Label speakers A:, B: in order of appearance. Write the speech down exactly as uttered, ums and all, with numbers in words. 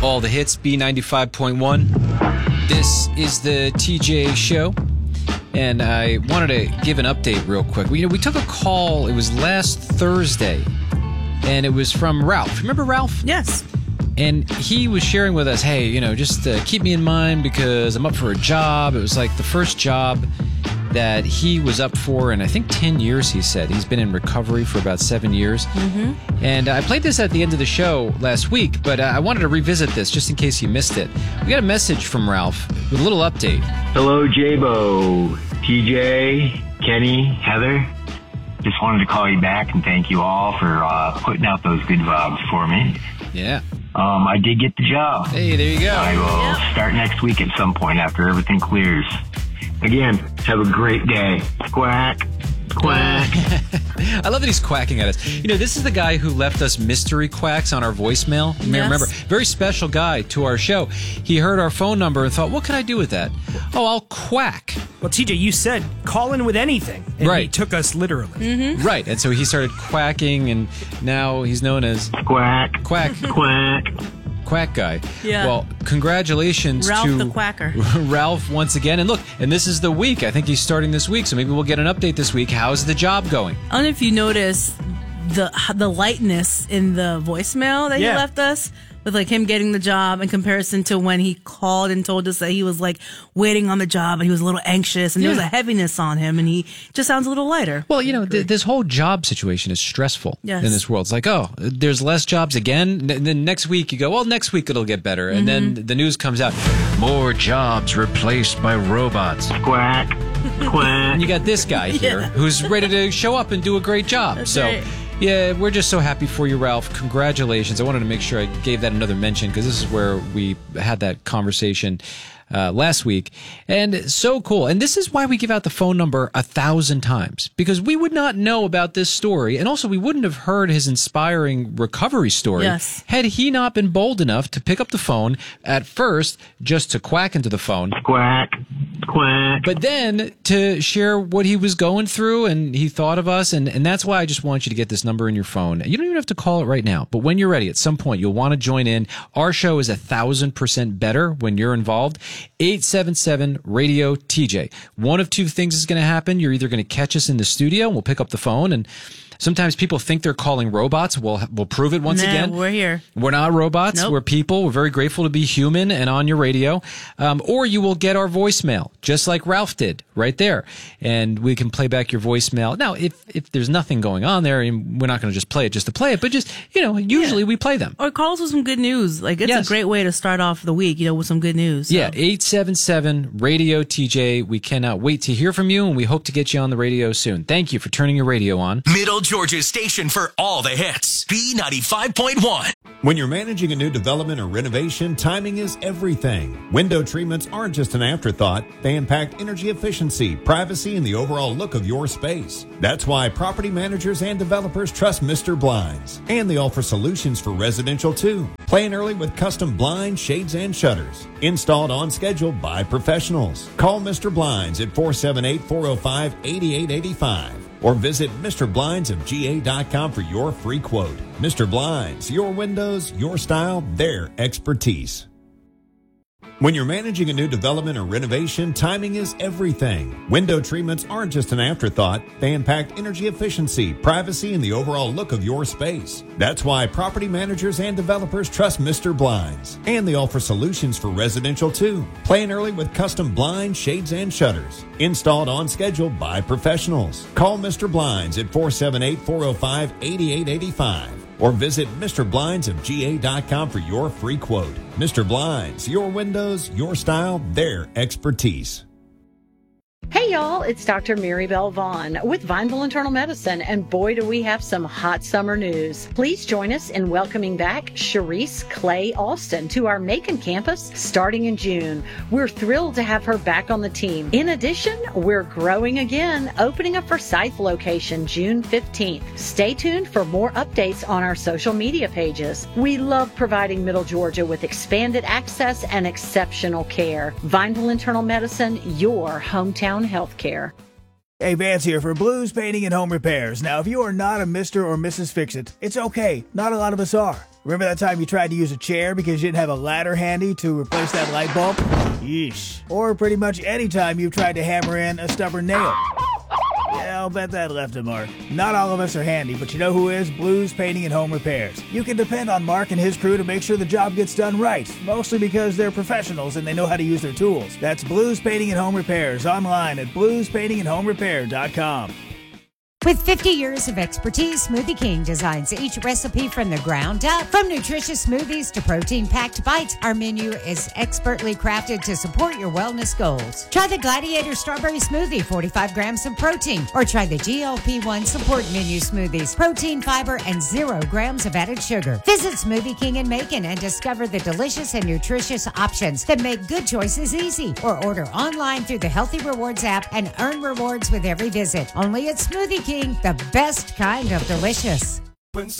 A: All the hits, B ninety-five point one. This is the T J Show, and I wanted to give an update real quick. We, you know, we took a call, it was last Thursday, and it was from Ralph. Remember Ralph?
B: Yes.
A: And he was sharing with us, hey, you know, just uh, keep me in mind because I'm up for a job. It was like the first job that he was up for in, I think, ten years, he said. He's been in recovery for about seven years. Mm-hmm. And I played this at the end of the show last week, but uh, I wanted to revisit this just in case you missed it. We got a message from Ralph with a little update.
C: Hello, J-Bo, T J, Kenny, Heather. Just wanted to call you back and thank you all for uh, putting out those good vibes for me.
A: Yeah.
C: Um, I did get the job.
A: Hey, there you go.
C: I will yep. start next week at some point after everything clears. Again, have a great day. Quack. Quack.
A: I love that he's quacking at us. You know, this is the guy who left us mystery quacks on our voicemail. You may
B: yes.
A: remember. Very special guy to our show. He heard our phone number and thought, what can I do with that? Oh, I'll quack.
D: Well, T J, you said call in with anything. And
A: right.
D: he took us literally.
B: Mm-hmm.
A: Right. And so he started quacking, and now he's known as
C: Quack.
A: Quack.
C: Quack.
A: Quack guy.
B: Yeah.
A: Well, congratulations
B: Ralph
A: to
B: the Quacker.
A: Ralph once again. And look, and this is the week. I think he's starting this week, so maybe we'll get an update this week. How's the job going?
B: I don't know if you noticed the the lightness in the voicemail that
D: Yeah.
B: he left us, with like him getting the job in comparison to when he called and told us that he was like waiting on the job and he was a little anxious and
A: Yeah.
B: there was a heaviness on him and he just sounds a little lighter.
A: Well, you know, th- this whole job situation is stressful
B: Yes.
A: in this world. It's like, oh, there's less jobs again. And then next week you go, well, next week it'll get better. And
B: Mm-hmm.
A: then the news comes out, more jobs replaced by robots.
C: Quack. Quack.
A: And you got this guy here
B: Yeah.
A: who's ready to show up and do a great job.
B: That's
A: so,
B: right.
A: yeah, we're just so happy for you, Ralph. Congratulations. I wanted to make sure I gave that another mention because this is where we had that conversation uh, last week. And so cool. And this is why we give out the phone number a thousand times, because we would not know about this story. And also, we wouldn't have heard his inspiring recovery story
B: Yes.
A: had he not been bold enough to pick up the phone at first just to quack into the phone.
C: Quack. Quack.
A: But then to share what he was going through and he thought of us. And, and that's why I just want you to get this number in your phone. You don't even have to call it right now. But when you're ready, at some point, you'll want to join in. Our show is a thousand percent better when you're involved. eight seven seven radio T J. One of two things is going to happen. You're either going to catch us in the studio and we'll pick up the phone, and sometimes people think they're calling robots. We'll we'll prove it once
B: Nah,
A: again.
B: we're here.
A: We're not robots.
B: Nope.
A: We're people. We're very grateful to be human and on your radio. Um, or you will get our voicemail, just like Ralph did right there. And we can play back your voicemail. Now, if, if there's nothing going on there, and we're not going to just play it just to play it, but just, you know, usually
B: Yeah.
A: we play them.
B: Or call us with some good news. Like, it's
A: Yes.
B: a great way to start off the week, you know, with some good news. So.
A: Yeah, eight seven seven radio T J. We cannot wait to hear from you, and we hope to get you on the radio soon. Thank you for turning your radio on.
E: Middle Georgia's station for all the hits. B ninety-five point one.
F: When you're managing a new development or renovation, timing is everything. Window treatments aren't just an afterthought. They impact energy efficiency, privacy, and the overall look of your space. That's why property managers and developers trust Mister Blinds. And they offer solutions for residential too. Plan early with custom blinds, shades, and shutters. Installed on schedule by professionals. Call Mister Blinds at four seven eight, four oh five, eight eight eight five. Or visit Mister Blinds of G A dot com for your free quote. Mister Blinds, your windows, your style, their expertise. When you're managing a new development or renovation, timing is everything. Window treatments aren't just an afterthought. They impact energy efficiency, privacy, and the overall look of your space. That's why property managers and developers trust Mister Blinds. And they offer solutions for residential too. Plan early with custom blinds, shades, and shutters. Installed on schedule by professionals. Call Mister Blinds at four seven eight, four oh five, eight eight eight five. Or visit Mister Blinds of G A dot com for your free quote. Mister Blinds, your windows, your style, their expertise.
G: Hey y'all, it's Doctor Maribel Vaughn with Vineville Internal Medicine, and boy do we have some hot summer news. Please join us in welcoming back Sharice Clay Alston to our Macon campus starting in June. We're thrilled to have her back on the team. In addition, we're growing again, opening a Forsyth location June fifteenth. Stay tuned for more updates on our social media pages. We love providing Middle Georgia with expanded access and exceptional care. Vineville Internal Medicine, your hometown healthcare.
H: Hey, Vance here for Blues Painting and Home Repairs. Now, if you are not a Mister or Missus Fix-It, it's okay. Not a lot of us are. Remember that time you tried to use a chair because you didn't have a ladder handy to replace that light bulb? Yeesh. Or pretty much any time you've tried to hammer in a stubborn nail. Yeah, I'll bet that left a mark. Not all of us are handy, but you know who is? Blues Painting and Home Repairs. You can depend on Mark and his crew to make sure the job gets done right, mostly because they're professionals and they know how to use their tools. That's Blues Painting and Home Repairs, online at blues painting and home repair dot com.
I: With fifty years of expertise, Smoothie King designs each recipe from the ground up. From nutritious smoothies to protein-packed bites, our menu is expertly crafted to support your wellness goals. Try the Gladiator Strawberry Smoothie, forty-five grams of protein, or try the G L P one Support Menu Smoothies, protein, fiber, and zero grams of added sugar. Visit Smoothie King in Macon and discover the delicious and nutritious options that make good choices easy. Or order online through the Healthy Rewards app and earn rewards with every visit. Only at Smoothie King. The best kind of delicious.